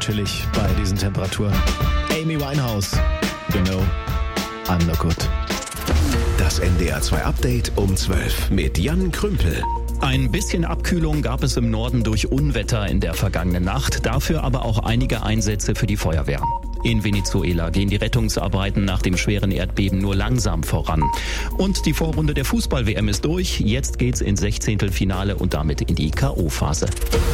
chillig bei diesen Temperaturen. Amy Winehouse, you know, I'm no good. Das NDR 2 Update um 12 mit Jan Krümpel. Ein bisschen Abkühlung gab es im Norden durch Unwetter in der vergangenen Nacht, dafür aber auch einige Einsätze für die Feuerwehr. In Venezuela gehen die Rettungsarbeiten nach dem schweren Erdbeben nur langsam voran. Und die Vorrunde der Fußball-WM ist durch. Jetzt geht's ins 16. und damit in die K.O.-Phase.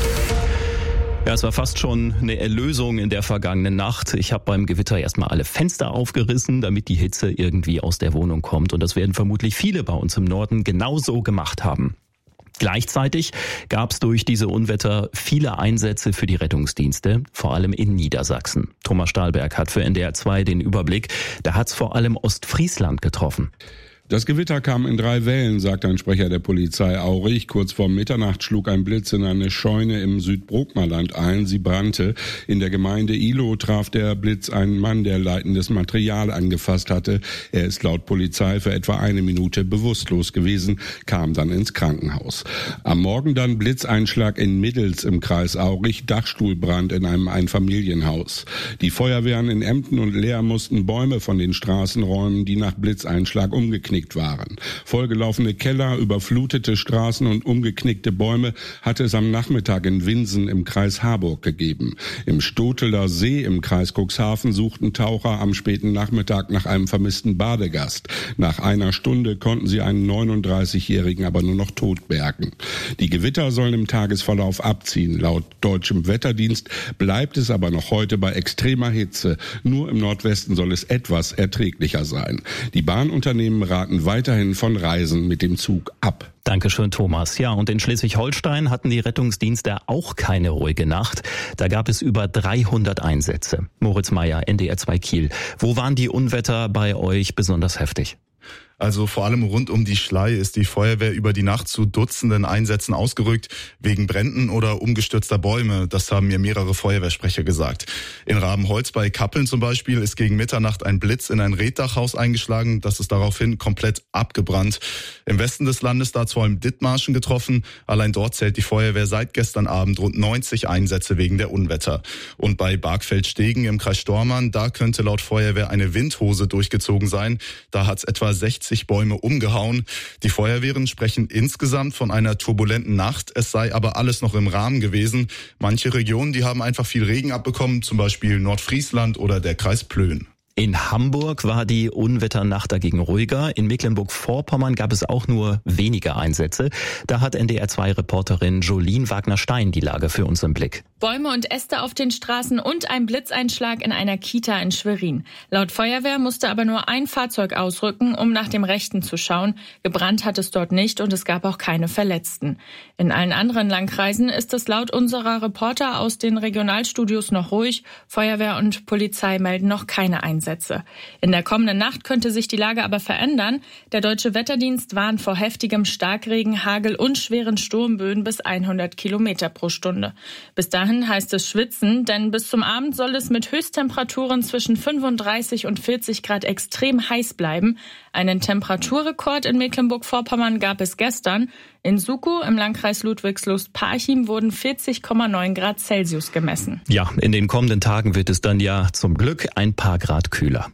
Ja, es war fast schon eine Erlösung in der vergangenen Nacht. Ich habe beim Gewitter erstmal alle Fenster aufgerissen, damit die Hitze irgendwie aus der Wohnung kommt. Und das werden vermutlich viele bei uns im Norden genauso gemacht haben. Gleichzeitig gab es durch diese Unwetter viele Einsätze für die Rettungsdienste, vor allem in Niedersachsen. Thomas Stahlberg hat für NDR 2 den Überblick. Da hat es vor allem Ostfriesland getroffen. Das Gewitter kam in 3 Wellen, sagt ein Sprecher der Polizei Aurich. Kurz vor Mitternacht schlug ein Blitz in eine Scheune im Südbrookmerland ein. Sie brannte. In der Gemeinde Ihlow traf der Blitz einen Mann, der leitendes Material angefasst hatte. Er ist laut Polizei für etwa 1 Minute bewusstlos gewesen, kam dann ins Krankenhaus. Am Morgen dann Blitzeinschlag in Middels im Kreis Aurich, Dachstuhlbrand in einem Einfamilienhaus. Die Feuerwehren in Emden und Leer mussten Bäume von den Straßen räumen, die nach Blitzeinschlag umgeknickt waren. Vollgelaufene Keller, überflutete Straßen und umgeknickte Bäume hatte es am Nachmittag in Winsen im Kreis Harburg gegeben. Im Stoteler See im Kreis Cuxhaven suchten Taucher am späten Nachmittag nach einem vermissten Badegast. Nach einer Stunde konnten sie einen 39-Jährigen aber nur noch tot bergen. Die Gewitter sollen im Tagesverlauf abziehen. Laut deutschem Wetterdienst bleibt es aber noch heute bei extremer Hitze. Nur im Nordwesten soll es etwas erträglicher sein. Die Bahnunternehmen raten weiterhin von Reisen mit dem Zug ab. Dankeschön, Thomas. Ja, und in Schleswig-Holstein hatten die Rettungsdienste auch keine ruhige Nacht. Da gab es über 300 Einsätze. Moritz Meyer, NDR 2 Kiel. Wo waren die Unwetter bei euch besonders heftig? Also vor allem rund um die Schlei ist die Feuerwehr über die Nacht zu Dutzenden Einsätzen ausgerückt, wegen Bränden oder umgestürzter Bäume. Das haben mir mehrere Feuerwehrsprecher gesagt. In Rabenholz bei Kappeln zum Beispiel ist gegen Mitternacht ein Blitz in ein Reetdachhaus eingeschlagen. Das ist daraufhin komplett abgebrannt. Im Westen des Landes da vor allem Dithmarschen getroffen. Allein dort zählt die Feuerwehr seit gestern Abend rund 90 Einsätze wegen der Unwetter. Und bei Bargfeld-Stegen im Kreis Stormarn, da könnte laut Feuerwehr eine Windhose durchgezogen sein. Da hat es etwa 60 Bäume umgehauen. Die Feuerwehren sprechen insgesamt von einer turbulenten Nacht. Es sei aber alles noch im Rahmen gewesen. Manche Regionen, die haben einfach viel Regen abbekommen, zum Beispiel Nordfriesland oder der Kreis Plön. In Hamburg war die Unwetternacht dagegen ruhiger. In Mecklenburg-Vorpommern gab es auch nur wenige Einsätze. Da hat NDR 2-Reporterin Jolien Wagner-Stein die Lage für uns im Blick. Bäume und Äste auf den Straßen und ein Blitzeinschlag in einer Kita in Schwerin. Laut Feuerwehr musste aber nur ein Fahrzeug ausrücken, um nach dem Rechten zu schauen. Gebrannt hat es dort nicht und es gab auch keine Verletzten. In allen anderen Landkreisen ist es laut unserer Reporter aus den Regionalstudios noch ruhig. Feuerwehr und Polizei melden noch keine Einsätze. In der kommenden Nacht könnte sich die Lage aber verändern. Der Deutsche Wetterdienst warnt vor heftigem Starkregen, Hagel und schweren Sturmböen bis 100 Kilometer pro Stunde. Bis dahin heißt es schwitzen, denn bis zum Abend soll es mit Höchsttemperaturen zwischen 35 und 40 Grad extrem heiß bleiben. Einen Temperaturrekord in Mecklenburg-Vorpommern gab es gestern. In Sukow im Landkreis Ludwigslust-Parchim wurden 40,9 Grad Celsius gemessen. Ja, in den kommenden Tagen wird es dann ja zum Glück ein paar Grad kühler.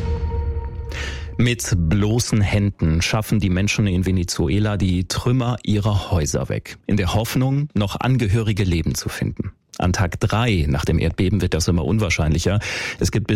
Mit bloßen Händen schaffen die Menschen in Venezuela die Trümmer ihrer Häuser weg, in der Hoffnung, noch angehörige Leben zu finden. An Tag 3 nach dem Erdbeben wird das immer unwahrscheinlicher. Es gibt